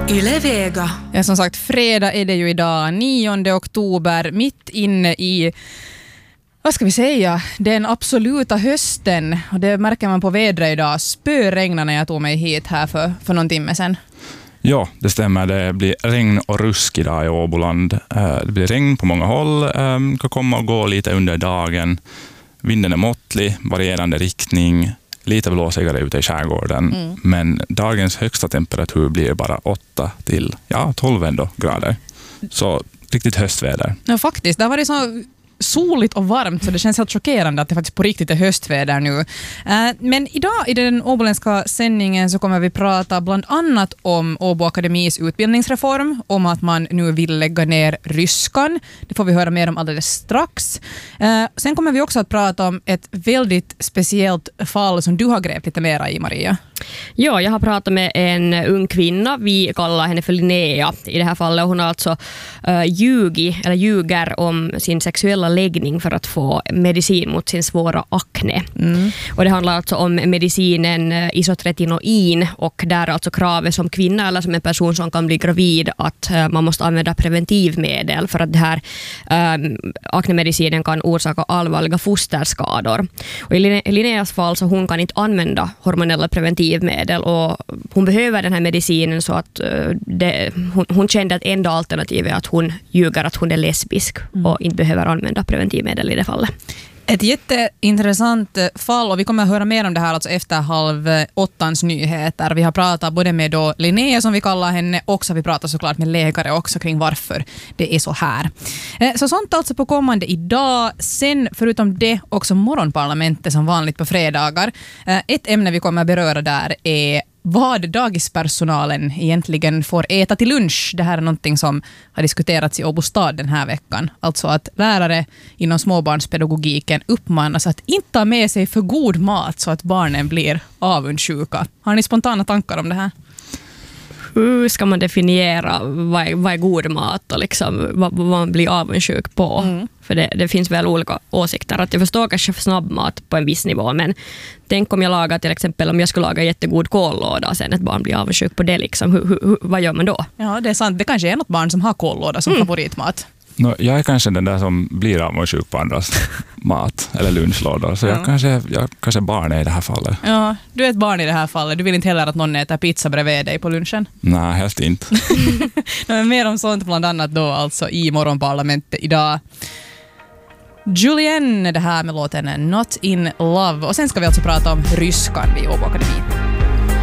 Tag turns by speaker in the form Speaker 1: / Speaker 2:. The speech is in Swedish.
Speaker 1: Yle Vega.
Speaker 2: Ja, som sagt, fredag är det ju idag, 9 oktober, mitt inne i, vad ska vi säga, den absoluta hösten. Och det märker man på vädret idag. Spöregnar när jag tog mig hit här för någon timme sedan.
Speaker 3: Ja, det stämmer. Det blir regn och rusk idag i Åboland. Det blir regn på många håll. Kan komma och gå lite under dagen. Vinden är måttlig, varierande riktning. Lite blåsigare ute i skärgården. Men dagens högsta temperatur blir bara 8 till 12 ändå grader. Så riktigt höstväder.
Speaker 2: Ja, faktiskt. Där var det så soligt och varmt så det känns helt chockerande att det faktiskt på riktigt är höstväder nu. Men idag i den åboländska sändningen så kommer vi prata bland annat om Åbo Akademis utbildningsreform, om att man nu vill lägga ner ryskan. Det får vi höra mer om alldeles strax. Sen kommer vi också att prata om ett väldigt speciellt fall som du har grävt lite mera i, Maria.
Speaker 4: Ja, jag har pratat med en ung kvinna. Vi kallar henne för Linnea i det här fallet. Hon har alltså ljuger om sin sexuella läggning för att få medicin mot sin svåra akne. Och det handlar alltså om medicinen isotretinoin, och där är alltså kravet som kvinna eller som en person som kan bli gravid att man måste använda preventivmedel för att det här aknemedicinen kan orsaka allvarliga fosterskador. Och i Linneas fall så hon kan inte använda hormonella preventivmedel och hon behöver den här medicinen så att hon kände att enda alternativ är att hon ljuger att hon är lesbisk och inte behöver använda preventivmedel i det fallet.
Speaker 2: Ett jätteintressant fall, och vi kommer att höra mer om det här alltså efter 7:30 nyheter. Vi har pratat både med Linnea som vi kallar henne, och så har vi pratat såklart med läkare också kring varför det är så här. Så sånt alltså på kommande idag. Sen förutom det också morgonparlamentet som vanligt på fredagar. Ett ämne vi kommer att beröra där är vad dagispersonalen egentligen får äta till lunch. Det här är någonting som har diskuterats i Åbo stad den här veckan. Alltså att lärare inom småbarnspedagogiken uppmanas att inte ta med sig för god mat så att barnen blir avundsjuka. Har ni spontana tankar om det här?
Speaker 4: Hur ska man definiera vad är god mat och liksom, vad man blir avundsjuk på? För det finns väl olika åsikter. Att jag förstår kanske för snabbmat på en viss nivå, men tänk om jag lagar till exempel, om jag skulle laga jättegod kållåda och sen ett barn blir avundsjuk på det. Liksom. Vad gör man då?
Speaker 2: Ja, det är sant. Det kanske är något barn som har kållåda som favoritmat.
Speaker 3: Jag är kanske den där som blir avundsjuk på andras mat eller lunchlådor. Så jag kanske barn är i det här fallet.
Speaker 2: Ja, du är ett barn i det här fallet. Du vill inte heller att någon äter pizza bredvid dig på lunchen?
Speaker 3: Nej, helst inte.
Speaker 2: Men mer om sånt bland annat då alltså i morgonparlamentet idag. Julien, det här med låten Not in Love. Och sen ska vi alltså prata om ryskan vid Åbo Akademi.